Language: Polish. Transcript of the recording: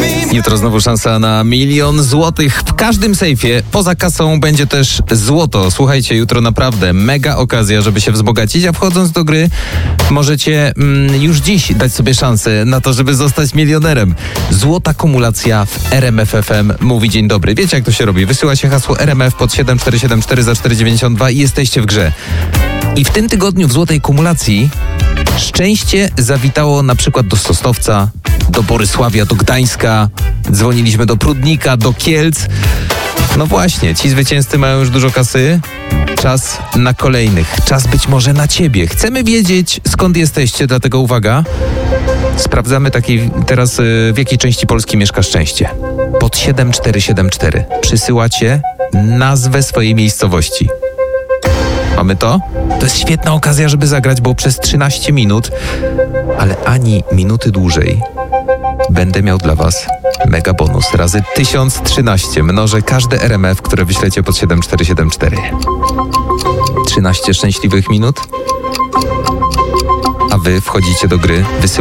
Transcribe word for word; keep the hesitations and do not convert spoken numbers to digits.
Jutro znowu szansa na milion złotych w każdym sejfie. Poza kasą będzie też złoto. Słuchajcie, jutro naprawdę mega okazja, żeby się wzbogacić, a wchodząc do gry możecie mm, już dziś dać sobie szansę na to, żeby zostać milionerem. Złota kumulacja w R M F F M mówi dzień dobry. Wiecie, jak to się robi? Wysyła się hasło R M F pod siedem cztery siedem cztery za cztery dziewięćdziesiąt dwa i jesteście w grze. I w tym tygodniu w złotej kumulacji szczęście zawitało na przykład do Sosnowca, do Borysławia, do Gdańska, dzwoniliśmy do Prudnika, do Kielc. No właśnie, ci zwycięzcy mają już dużo kasy. Czas na kolejnych, czas być może na ciebie. Chcemy wiedzieć, skąd jesteście, dlatego uwaga, sprawdzamy taki teraz, w jakiej części Polski mieszka szczęście. Pod siedem cztery siedem cztery przysyłacie nazwę swojej miejscowości. Mamy to? To jest świetna okazja, żeby zagrać, bo przez trzynaście minut, ale ani minuty dłużej, będę miał dla was mega bonus razy tysiąc trzynaście. Mnożę każde R M F, które wyślecie pod siedem cztery siedem cztery. trzynaście szczęśliwych minut, a wy wchodzicie do gry, wysyłacie